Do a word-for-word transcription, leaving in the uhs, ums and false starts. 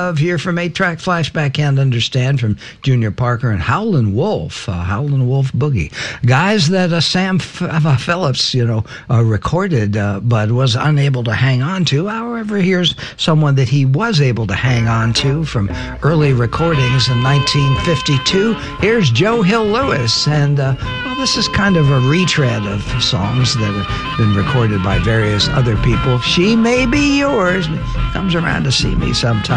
of here from eight track Flashback Can't Understand from Junior Parker and Howlin' Wolf, uh, Howlin' Wolf Boogie. Guys that uh, Sam F- uh, Phillips, you know, uh, recorded uh, but was unable to hang on to. However, here's someone that he was able to hang on to from early recordings in nineteen fifty-two. Here's Joe Hill Lewis, and uh, well, this is kind of a retread of songs that have been recorded by various other people. She May Be Yours. Comes around to see me sometime.